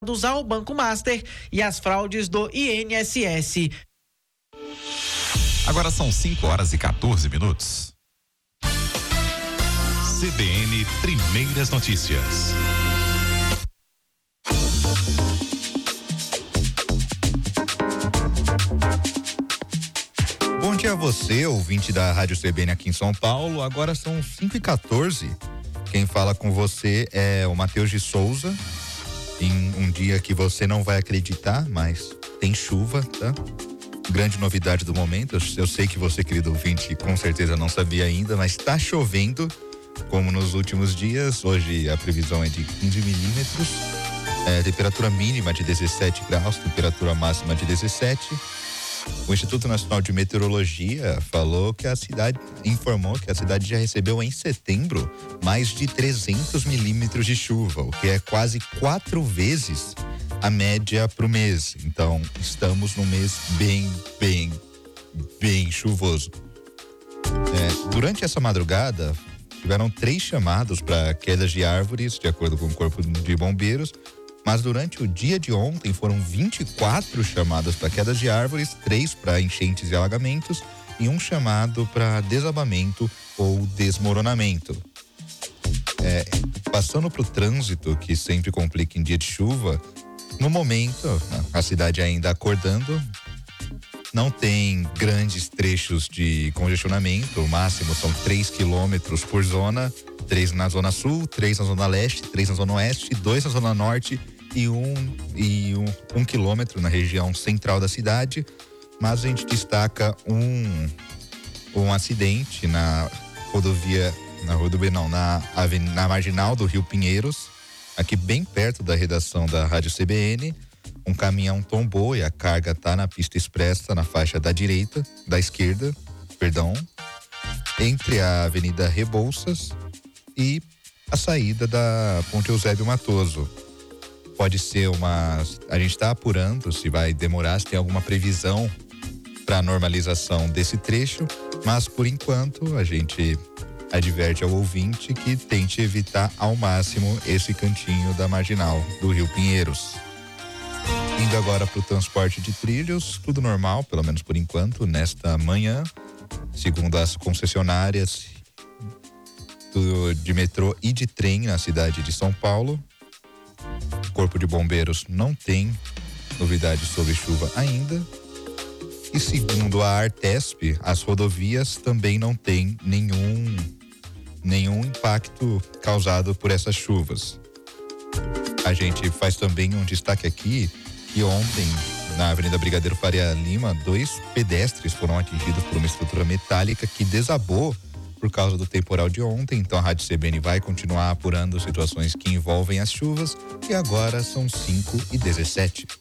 ao Banco Master e as fraudes do INSS. Agora são 5h14. CBN Primeiras Notícias. Bom dia a você, ouvinte da Rádio CBN aqui em São Paulo. Agora são 5h14. Quem fala com você é o Matheus de Souza. Em um dia que você não vai acreditar, mas tem chuva, tá? Grande novidade do momento. Eu sei que você, querido ouvinte, com certeza não sabia ainda, mas está chovendo, como nos últimos dias. Hoje a previsão é de 15 milímetros. Temperatura mínima de 17 graus, temperatura máxima de 17. O Instituto Nacional de Meteorologia informou que a cidade já recebeu em setembro mais de 300 milímetros de chuva, o que é quase 4 vezes a média para o mês. Então, estamos num mês bem chuvoso. Durante essa madrugada, tiveram 3 chamados para quedas de árvores, de acordo com o Corpo de Bombeiros. Mas durante o dia de ontem foram 24 chamadas para quedas de árvores, 3 para enchentes e alagamentos e 1 chamado para desabamento ou desmoronamento. Passando para o trânsito, que sempre complica em dia de chuva, no momento a cidade ainda acordando, não tem grandes trechos de congestionamento, o máximo são 3 quilômetros por zona, 3 na zona sul, 3 na zona leste, 3 na zona oeste, 2 na zona norte e um quilômetro na região central da cidade. Mas a gente destaca um acidente na marginal do Rio Pinheiros, aqui bem perto da redação da Rádio CBN. Um caminhão tombou e a carga está na pista expressa na faixa da esquerda, entre a Avenida Rebouças e a saída da Ponte Eusébio Matoso. Pode ser a gente está apurando se vai demorar, se tem alguma previsão para normalização desse trecho, mas por enquanto a gente adverte ao ouvinte que tente evitar ao máximo esse cantinho da marginal do Rio Pinheiros. Indo agora para o transporte de trilhos, tudo normal, pelo menos por enquanto, nesta manhã, segundo as concessionárias de metrô e de trem na cidade de São Paulo. O Corpo de Bombeiros não tem novidades sobre chuva ainda. E segundo a Artesp, as rodovias também não têm nenhum impacto causado por essas chuvas. A gente faz também um destaque aqui que ontem, na Avenida Brigadeiro Faria Lima, 2 pedestres foram atingidos por uma estrutura metálica que desabou por causa do temporal de ontem. Então a Rádio CBN vai continuar apurando situações que envolvem as chuvas. E agora são 5h17.